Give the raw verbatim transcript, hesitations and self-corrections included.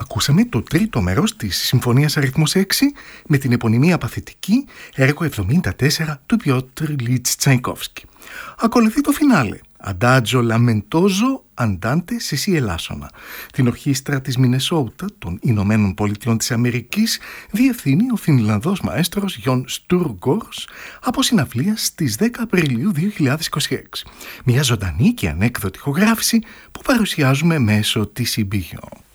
Ακούσαμε το τρίτο μέρος της Συμφωνίας αριθμός έξι με την επωνυμία παθητική, έργο εβδομήντα τέσσερα του Πιότρ Λιτς Τσαϊκόφσκι. Ακολουθεί το φινάλε, Adagio lamentoso andante σε σι ελάσσονα. Την ορχήστρα της Μινεσόουτα των Ηνωμένων Πολιτειών της Αμερικής διευθύνει ο Φινλανδός μαέστρος Γιον Στουργκόρς από συναυλία στις δέκα Απριλίου δύο χιλιάδες είκοσι έξι. Μια ζωντανή και ανέκδοτη ηχογράφηση που παρουσιάζουμε μέσω της σι μπι γιου.